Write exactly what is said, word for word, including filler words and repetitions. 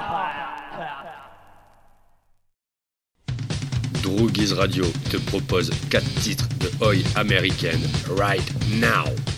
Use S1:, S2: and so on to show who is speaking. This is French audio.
S1: Droogies Radio te propose quatre titres de Oi américaine right now.